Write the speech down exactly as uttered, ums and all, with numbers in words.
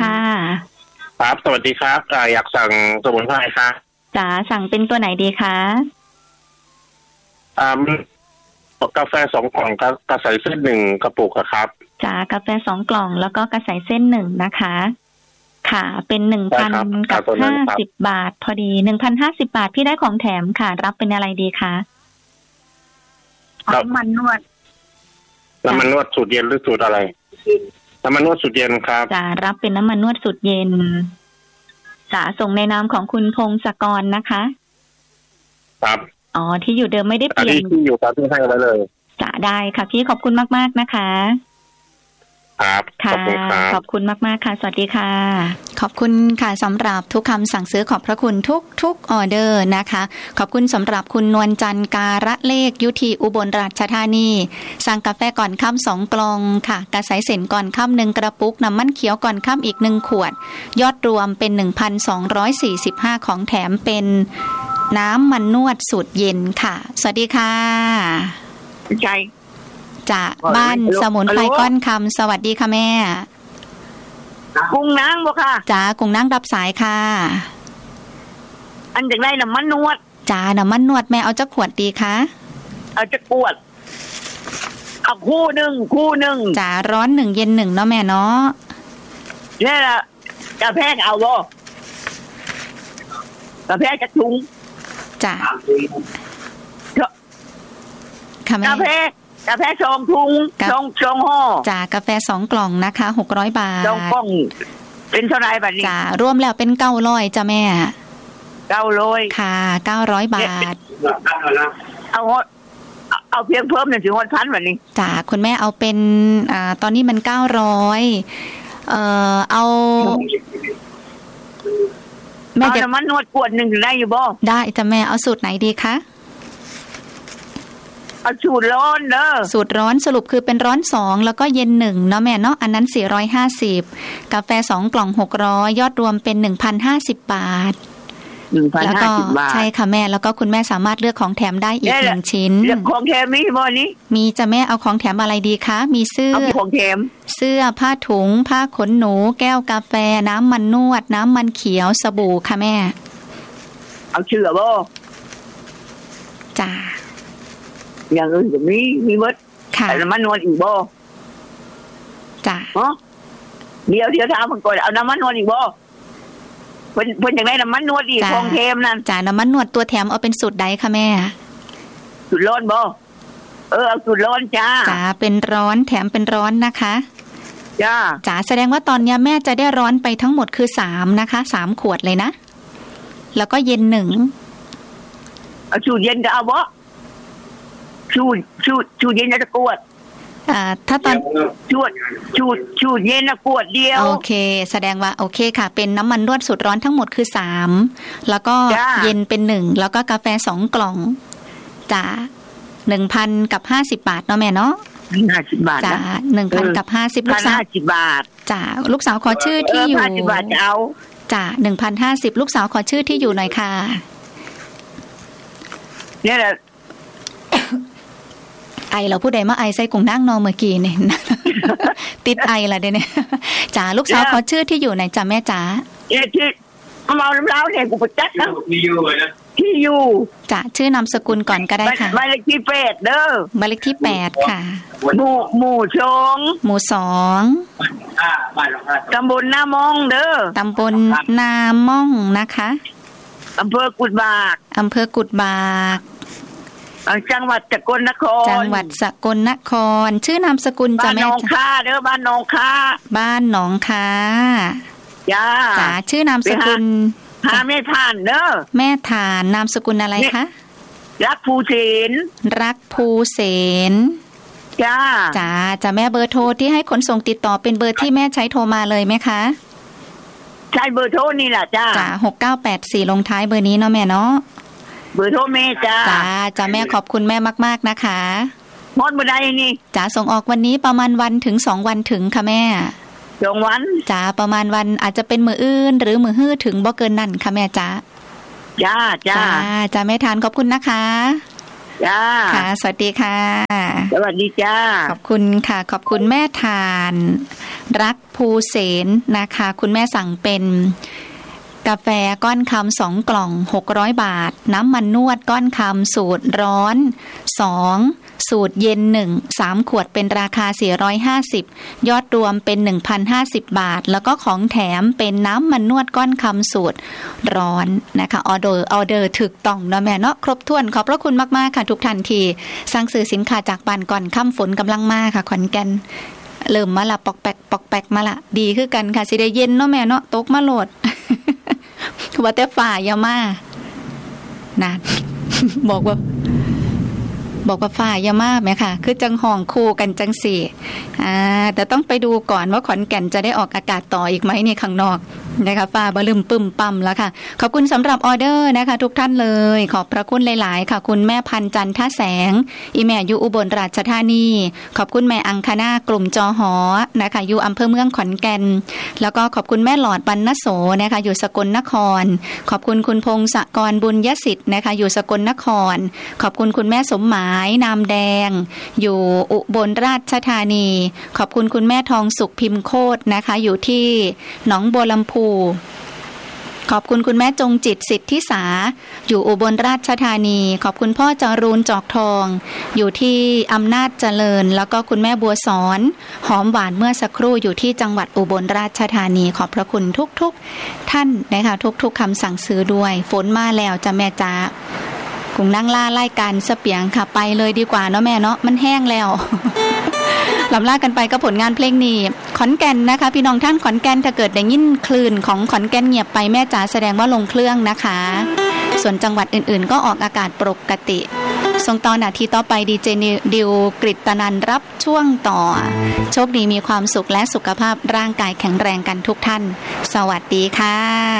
ค่ะครับสวัสดีครับอยากสั่งสมุนไพรครับจ๋าสั่งเป็นตัวไหนดีคะอ่ากาแฟสองกล่องครับกระใสเส้นหนึ่งกระปุกครับจ๋ากาแฟสองกล่องแล้วก็กระใสเส้นหนึ่งนะคะค่ะเป็นหนึ่งพันกับห้าสิบบาทพอดีหนึ่งพันห้าสิบบาทพี่ได้ของแถมค่ะรับเป็นอะไรดีคะน้ำมันนวดน้ำมันนวดสูตรเย็นหรือสูตรอะไรน้ำมันนวดสูตรเย็นครับจ๋ารับเป็นน้ำมันนวดสูตรเย็นจ๋าส่งในนามของคุณพงศกรนะคะครับอ๋อที่อยู่เดิมไม่ได้เปลี่ยนที่อยู่ตามที่ให้ไว้เลยจ๋าได้ค่ะพี่ขอบคุณมากๆนะคะครับค่ะขอบคุณมากๆค่ะสวัสดีค่ะขอบคุณค่ะสำหรับทุกคำสั่งซื้อขอบพระคุณทุกทุกออเดอร์นะคะขอบคุณสำหรับคุณนวลจันทร์การะเลขยุทีอุบลราชธานีสั่งกาแฟก่อนค่ำสองกล่องค่ะกระสายเส้นก่อนค่ำหนึ่งกระปุกน้ำมันเขียวก่อนค่ำอีกหนึ่งขวดยอดรวมเป็น หนึ่งพันสองร้อยสี่สิบห้า ของแถมเป็นน้ำมันนวดสูตรเย็นค่ะสวัสดีค่ะใจจากบ้านสมุนไพรก้อนคำสวัสดีค่ะแม่กุ้งนางบ่ค่ะจ้ากุ้งนางรับสายค่ะอันจากได้น้ำมันนวดจ้าน้ำมันนวดแม่เอาจะขวดดีคะเอาจะขวดเอาคู่หนึ่งคู่หนึ่งจ้าร้อนหนึ่งเย็นหนึ่งเนาะแม่เนาะนี่แหละกาแฟเอาบ่กาแฟจะถุงจ้าค่ะแม่กาแฟกาแฟสองถุงสองสองห่อจ้ากาแฟสองกล่องนะคะหกร้อยบาทสองกล่องเป็นเท่าไหร่บัดนี้จ้ารวมแล้วเป็นเก้าร้อยจ้ะแม่เก้าร้อยค่ะเก้าร้อยบาทเอาเอาเพียงเพิ่มหนึ่งถึงหกพันบัดนี้จ้าคุณแม่เอาเป็นอ่าตอนนี้มันเก้าร้อยเอ่อเอาแม่จะมันนวดขวดหนึ่งได้อยู่บ่ได้จ้ะแม่เอาสูตรไหนดีคะเอาสูตรร้อนเด้อสูตรร้อนสรุปคือเป็นร้อนสองแล้วก็เย็นหนึ่งเนาะแม่เนาะอันนั้นสี่ร้อยห้าสิบกาแฟสองกล่องหกร้อยยอดรวมเป็น หนึ่งพันห้าสิบ บาทหนึ่งพันห้าสิบ บาทใช่ค่ะแม่แล้วก็คุณแม่สามารถเลือกของแถมได้อีกหนึ่งชิ้นเลือกของแถมมีบ่นี้มีจ้ะแม่เอาของแถมอะไรดีคะมีเสื้อเอาของแถมเสื้อผ้าถุงผ้าขนหนูแก้วกาแฟน้ำมันนวดน้ำมันเขียวสบู่ค่ะแม่เอาเชื่อบ่จ้าอย่างอื่นก็มีมีหมดค่ะน้ำมันนวดอีกบ่จ้าเนาะเดี๋ยวเดี๋ยวถามมันก่อนเอาน้ำมันนวดอีกบ่เพิ่นเพิ่นอยากได้น้ำมันนวดอีกของแถมนั่นจ้าน้ำมันนวดตัวแถมเอาเป็นสูตรใดคะแม่สูตรร้อนบ่เออเอาสูตรร้อนจ้าจ้าเป็นร้อนแถมเป็นร้อนนะคะจ้าจ้าแสดงว่าตอนนี้แม่จะได้ร้อนไปทั้งหมดคือสามนะคะสามขวดเลยนะแล้วก็เย็นหนึ่งเอาสูตรเย็นก็เอาบ่ชูชูชูเย็นนะกวดอ่าถ้าตอนชูชูชูเย็นนะกวดเดียวโอเคแสดงว่าโอเคค่ะเป็นน้ำมันนวดสูตรร้อนทั้งหมดคือสามแล้วก็เย็นเป็นหนึ่งแล้วก็กาแฟสองกล่องจ้าหนึ่งพันกับห้าสิบบาทเนาะแม่เนาะห้าสิบบาทจ้าหนึ่งพันกับห้าสิบลูกสาวห้าสิบบาทจ้าลูกสาวขอชื่อที่อยู่ห้าสิบบาทจะเอาจ้าหนึ่งพันห้าสิบลูกสาวขอชื่อที่อยู่หน่อยค่ะเนี่ยแหละไอเราผู้ใดมาไอใส่กุ้งนั่งนอเมื่อกี้เนี่ยติดไอละเดี๋ยวนี้จ๋าลูกสาวขอชื่อที่อยู่ไหนจ้าแม่จ๋าเอ๊ะชื่อเอามาน้ำเล้าเนี่ยกูประจัดนะที่อยู่นะที่อยู่จ้าชื่อนามสกุลก่อนก็ได้ค่ะบ้านเลขที่แปดเด้อบ้านเลขที่แปดค่ะหมู่หมู่สองหมู่สองตำบลนามองเด้อตำบลนามองนะคะอำเภอกุดบากอำเภอกุดบากจังหวัดสกลนครจังหวัดสกลนครชื่อนามสกุลจ้าแม่บ้านหนองคาเด้อบ้านหนองคาบ้านหนองคาจ้าจ้าชื่อนามสกุลหาแม่ทานเด้อแม่ทานนามสกุลอะไรคะรักภูเสนรักภูเสนจ้าจ้าจ้าแม่เบอร์โทรที่ให้ขนส่งติดต่อเป็นเบอร์ที่แม่ใช้โทรมาเลยไหมคะใช่เบอร์โทรนี่แหละจ้าจ้าหกเก้าแปดสี่ลงท้ายเบอร์นี้เนาะแม่เนาะเบอร์โทรแม่จ้าจ้าจ้าแม่ขอบคุณแม่มากๆนะคะหมดมื้อใดนี่จ้าส่งออกวันนี้ประมาณวันถึงสองวันถึงค่ะแม่สองวันจ้าประมาณวันอาจจะเป็นมื้ออื่นหรือมื้อฮื้อถึงบ่เกินนั่นค่ะแม่จ้าจ้าจ้าจ้าจ้าแม่ทานขอบคุณนะคะจ้าค่ะสวัสดีค่ะสวัสดีจ้าขอบคุณค่ะขอบคุณแม่ทานรักภูเสนนะคะคุณแม่สั่งเป็นกาแฟก้อนคำสองกล่องหกร้อยบาทน้ำมันนวดก้อนคำสูตรร้อนสองสูตรเย็นหนึ่ง สามขวดเป็นราคาสี่ร้อยห้าสิบยอดรวมเป็น หนึ่งพันห้าสิบ บาทแล้วก็ของแถมเป็นน้ำมันนวดก้อนคำสูตรร้อนนะคะออเดอร์ออเดอร์ถูกต้องเนาะแม่เนาะครบถ้วนขอบพระคุณมากๆค่ะทุกท่านที่สั่งซื้อสินค้าจากบ้านก่อนค่ำฝนกำลังมาค่ะขอนแก่นเริ่มมาละปอกแปกปอกแปกมาละดีคือกันค่ะสิได้เย็นเนาะแม่เนาะตกมาโหลดว่าแต่ฝ่ายามานะบอกว่าบอกว่าฝ่ายามาไหมค่ะคือจังห้องคู่กันจังสี่อ่าแต่ต้องไปดูก่อนว่าขอนแก่นจะได้ออกอากาศต่ออีกไหมในข้างนอกนะคะฟ้าบลืมปึ้มปั๊มแล้วค่ะขอบคุณสำหรับออเดอร์นะคะทุกท่านเลยขอบพระคุณหลายๆค่ะคุณแม่พันจันทแสงอีแม่อยู่อุบลราชธานีขอบคุณแม่อังคณากลุ่มจอหอนะคะอยู่อำเภอเมืองขอนแก่นแล้วก็ขอบคุณแม่หลอดบรรณโสนะคะอยู่สกลนครขอบคุณคุณพงศกรบุญยสิทธิ์นะคะอยู่สกลนครขอบคุณคุณแม่สมหมายนามแดงอยู่อุบลราชธานีขอบคุณคุณแม่ทองสุขพิมพ์โคตรนะคะอยู่ที่หนองบัวลำพูขอบคุณคุณแม่จงจิตสิทธิสาอยู่อุบลราชธานีขอบคุณพ่อจารูนจอกทองอยู่ที่อำนาจเจริญแล้วก็คุณแม่บัวสอนหอมหวานเมื่อสักครู่อยู่ที่จังหวัดอุบลราชธานีขอบพระคุณทุกๆท่านนะคะทุกๆคำสั่งซื้อด้วยฝนมาแล้วจ้ะแม่จ้ากุ้งนั่งล่าไล่กันเสปียงค่ะไปเลยดีกว่าเนาะแม่เนาะมันแห้งแล้ว ลำลากันไปกับผลงานเพลงนี้ขอนแก่นนะคะพี่น้องท่านขอนแก่นถ้าเกิดได้ยินคลื่นของขอนแก่นเงียบไปแม่จ๋าแสดงว่าลงเครื่องนะคะส่วนจังหวัดอื่นๆก็ออกอากาศปกติส่งต่อนาทีต่อไปดีเจดิวกฤตนันรับช่วงต่อโชคดีมีความสุขและสุขภาพร่างกายแข็งแรงกันทุกท่านสวัสดีค่ะ